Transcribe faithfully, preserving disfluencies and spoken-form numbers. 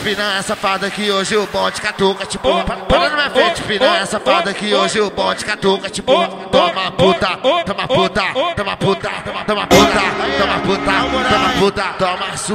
piranha safada que hoje o bonde catuca, tipo, para na minha frente, piranha safada que hoje o bonde catuca, tipo, toma puta, toma puta, toma puta, toma puta, toma puta, toma puta, toma sua.